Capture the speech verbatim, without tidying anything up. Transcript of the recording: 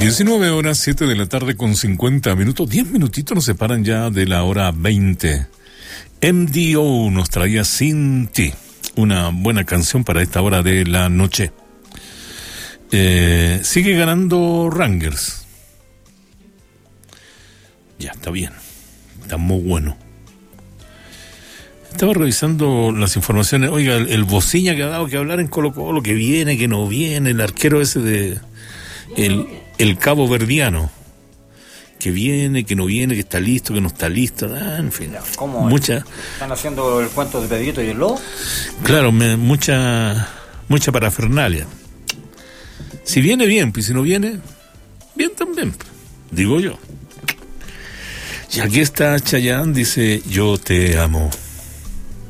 diecinueve horas, siete de la tarde con cincuenta minutos. diez minutitos nos separan ya de la hora veinte. M D O nos traía Sin Ti, una buena canción para esta hora de la noche. Eh, sigue ganando Rangers. Ya, está bien. Está muy bueno. Estaba revisando las informaciones. Oiga, el, el Bociña que ha dado que hablar en Colo-Colo, que viene, que no viene, el arquero ese de... El, el Cabo Verdiano, que viene, que no viene, que está listo, que no está listo, ah, en fin. ¿Cómo? Mucha, ¿Están haciendo el cuento de Pedrito y el Lobo? claro, me, mucha, mucha parafernalia. Si viene, bien, pues si no viene, bien también, digo yo. Y aquí está Chayanne, dice, yo te amo.